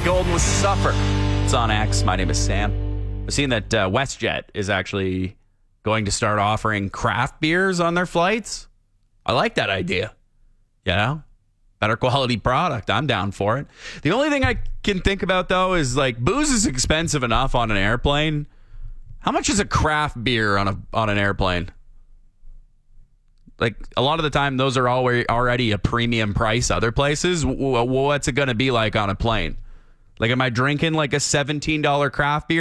Ellie Golden with Suffer. It's on X. My name is Sam. I've seen that WestJet is actually going to start offering craft beers on their flights. I like that idea. You know? Better quality product. I'm down for it. The only thing I can think about, though, is like booze is expensive enough on an airplane. How much is a craft beer on an airplane? Like, a lot of the time, those are already a premium price other places. What's it going to be like on a plane? Like, am I drinking like a $17 craft beer